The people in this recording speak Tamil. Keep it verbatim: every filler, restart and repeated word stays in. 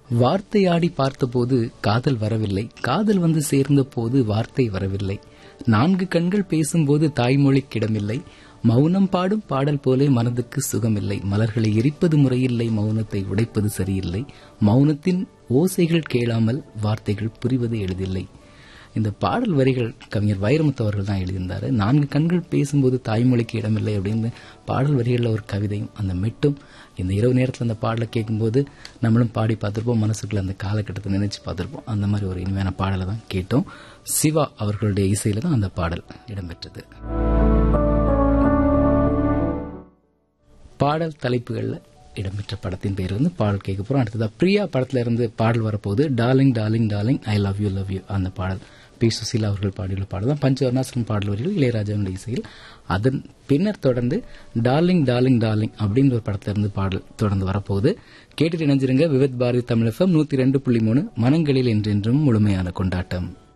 வார்த்தையாடி பார்த்தபோது காதல் வரவில்லை, காதல் வந்து சேர்ந்த போது வார்த்தை வரவில்லை. நான்கு கண்கள் பேசும்போது தாய்மொழிக்கிடமில்லை, மௌனம் பாடும் பாடல் போலே மனதுக்கு சுகமில்லை. மலர்களை எரிப்பது முறையில்லை, மௌனத்தை உடைப்பது சரியில்லை. மௌனத்தின் ஓசைகள் கேளாமல் வார்த்தைகள் புரிவது எளிதில்லை. இந்த பாடல் வரிகள் கவிஞர் வைரமுத்து அவர்கள் தான் எழுதியிருந்தாரு. நான்கு கண்கள் பேசும்போது தாய்மொழிக்கு இடமில்லை அப்படின்னு பாடல் வரிகளில் ஒரு கவிதையும் அந்த மெட்டும் இந்த இரவு நேரத்தில் அந்த பாடலை கேட்கும்போது நம்மளும் பாடி பார்த்திருப்போம், மனசுக்குள்ள அந்த காலகட்டத்தை நினைச்சு பார்த்திருப்போம். அந்த மாதிரி ஒரு இனிமையான பாடலை தான் கேட்டோம். சிவா அவர்களுடைய இசையில தான் அந்த பாடல் இடம்பெற்றது. பாடல் தலைப்புகள்ல இடம்பெற்ற படத்தின் பெயர் வந்து பாடல் கேட்க போறோம். அடுத்ததா பிரியா படத்துல இருந்து பாடல் வரப்போகுது. Darling darling darling I love you love you அந்த பாடல் பி சுசீலா அவர்கள் பாடியுள்ள பாடல் தான். பஞ்சவர்ணாசிரம் பாடல் வரிகள் இளையராஜாவுடைய இசையில். அதன் பின்னர் தொடர்ந்து டார்லிங் டார்லிங் டார்லிங் அப்படின்ற ஒரு படத்துல இருந்து பாடல் தொடர்ந்து வரப்போகுது. கேட்டுட்டு இணைஞ்சிருங்க. விவித் பாரதி தமிழ் எஃப்எம் நூத்தி ரெண்டு புள்ளி மூணு மனங்களில் என்றென்றும் முழுமையான கொண்டாட்டம்.